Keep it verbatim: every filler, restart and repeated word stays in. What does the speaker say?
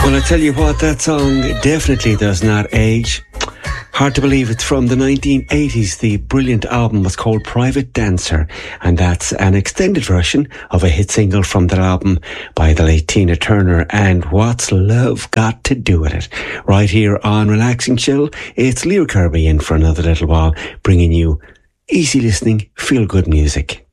Well, I tell you what, that song definitely does not age. Hard to believe it's from the nineteen eighties. The brilliant album was called Private Dancer, and that's an extended version of a hit single from that album by the late Tina Turner. And what's love got to do with it? Right here on Relaxing Chill, it's Leo Kirby in for another little while, bringing you easy listening, feel good music.